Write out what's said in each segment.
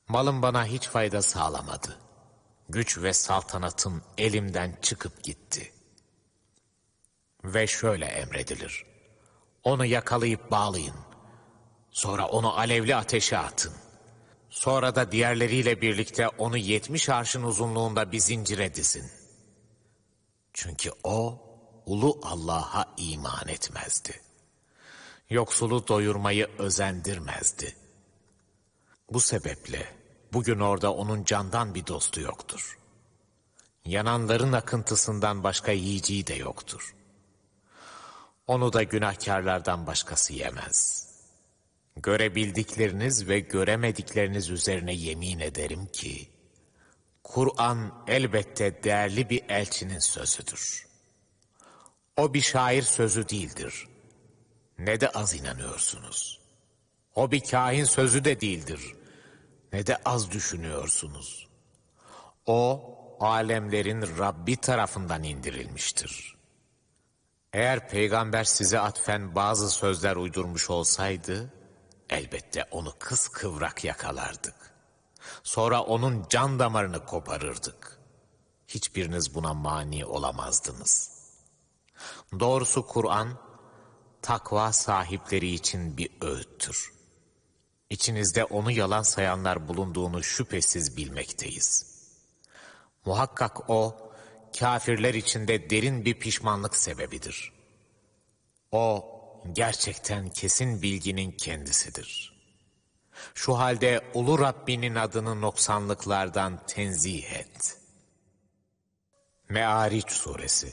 Malım bana hiç fayda sağlamadı. Güç ve saltanatım elimden çıkıp gitti. Ve şöyle emredilir: onu yakalayıp bağlayın. Sonra onu alevli ateşe atın. Sonra da diğerleriyle birlikte onu 70 arşın uzunluğunda bir zincire dizin. Çünkü o ulu Allah'a iman etmezdi. Yoksulu doyurmayı özendirmezdi. Bu sebeple bugün orada onun candan bir dostu yoktur. Yananların akıntısından başka yiyeceği de yoktur. Onu da günahkarlardan başkası yemez. Görebildikleriniz ve göremedikleriniz üzerine yemin ederim ki, Kur'an elbette değerli bir elçinin sözüdür. O bir şair sözü değildir. Ne de az inanıyorsunuz. O bir kahin sözü de değildir. Ne de az düşünüyorsunuz. O, alemlerin Rabbi tarafından indirilmiştir. Eğer peygamber size atfen bazı sözler uydurmuş olsaydı, elbette onu kıskıvrak yakalardık. Sonra onun can damarını koparırdık. Hiçbiriniz buna mani olamazdınız. Doğrusu Kur'an, takva sahipleri için bir öğüttür. İçinizde onu yalan sayanlar bulunduğunu şüphesiz bilmekteyiz. Muhakkak o, kafirler içinde derin bir pişmanlık sebebidir. O, gerçekten kesin bilginin kendisidir. Şu halde ulu Rabbinin adını noksanlıklardan tenzih et. Me'ariç Suresi.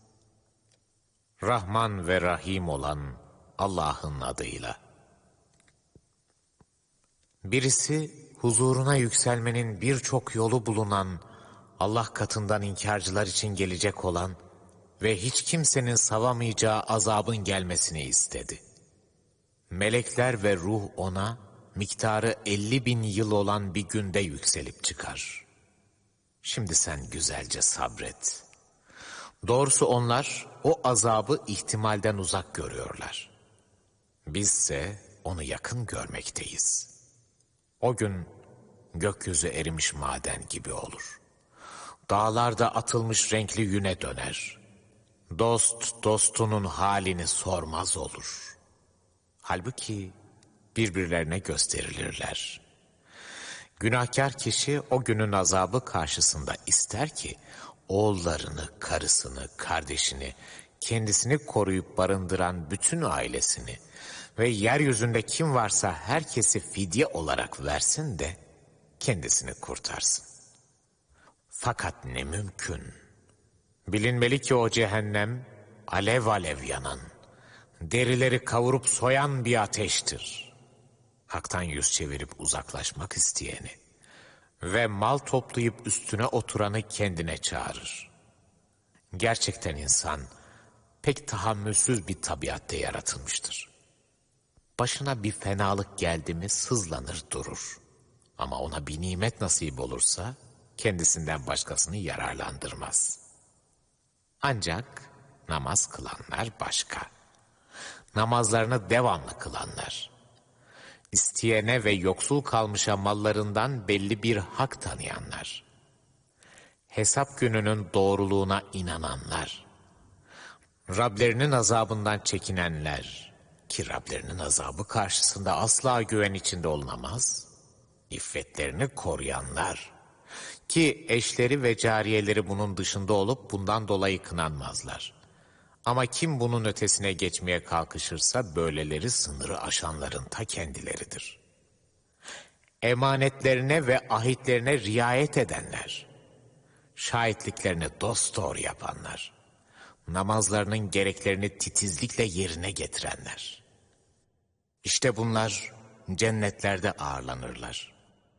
Rahman ve Rahim olan Allah'ın adıyla. Birisi huzuruna yükselmenin birçok yolu bulunan, Allah katından inkarcılar için gelecek olan ve hiç kimsenin savamayacağı azabın gelmesini istedi. Melekler ve ruh ona miktarı 50.000 yıl olan bir günde yükselip çıkar. Şimdi sen güzelce sabret. Doğrusu onlar o azabı ihtimalden uzak görüyorlar. Bizse onu yakın görmekteyiz. O gün gökyüzü erimiş maden gibi olur. Dağlarda atılmış renkli yüne döner. Dost dostunun halini sormaz olur. Halbuki birbirlerine gösterilirler. Günahkar kişi o günün azabı karşısında ister ki oğullarını, karısını, kardeşini, kendisini koruyup barındıran bütün ailesini ve yeryüzünde kim varsa herkesi fidye olarak versin de kendisini kurtarsın. Fakat ne mümkün. Bilinmeli ki o cehennem alev alev yanan, derileri kavurup soyan bir ateştir. Hak'tan yüz çevirip uzaklaşmak isteyeni ve mal toplayıp üstüne oturanı kendine çağırır. Gerçekten insan pek tahammülsüz bir tabiatte yaratılmıştır. Başına bir fenalık geldi mi sızlanır durur. Ama ona bir nimet nasip olursa kendisinden başkasını yararlandırmaz. Ancak namaz kılanlar başka. Namazlarını devamlı kılanlar. İsteyene ve yoksul kalmışa mallarından belli bir hak tanıyanlar. Hesap gününün doğruluğuna inananlar. Rablerinin azabından çekinenler ki Rablerinin azabı karşısında asla güven içinde olunamaz. İffetlerini koruyanlar ki eşleri ve cariyeleri bunun dışında olup bundan dolayı kınanmazlar. Ama kim bunun ötesine geçmeye kalkışırsa böyleleri sınırı aşanların ta kendileridir. Emanetlerine ve ahitlerine riayet edenler, şahitliklerini dosdoğru yapanlar, namazlarının gereklerini titizlikle yerine getirenler. İşte bunlar cennetlerde ağırlanırlar.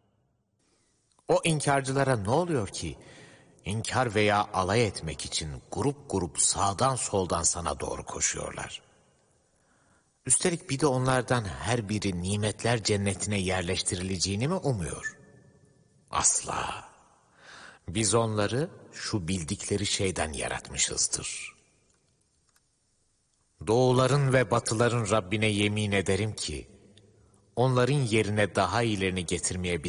O inkarcılara ne oluyor ki? İnkar veya alay etmek için grup grup sağdan soldan sana doğru koşuyorlar. Üstelik bir de onlardan her biri nimetler cennetine yerleştirileceğini mi umuyor? Asla. Biz onları şu bildikleri şeyden yaratmışızdır. Doğuların ve batıların Rabbine yemin ederim ki, onların yerine daha iyilerini getirmeye